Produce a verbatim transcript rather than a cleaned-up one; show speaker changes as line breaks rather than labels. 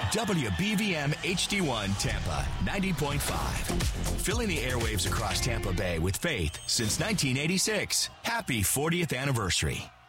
W B V M H D one Tampa ninety point five. Filling the airwaves across Tampa Bay with faith since nineteen eighty-six. Happy fortieth anniversary.